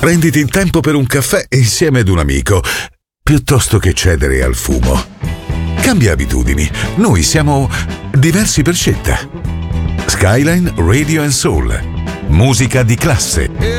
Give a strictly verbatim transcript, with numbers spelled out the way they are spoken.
Prenditi il tempo per un caffè insieme ad un amico, piuttosto che cedere al fumo. Cambia abitudini. Noi siamo diversi per scelta. Skyline Radio and Soul. Musica di classe.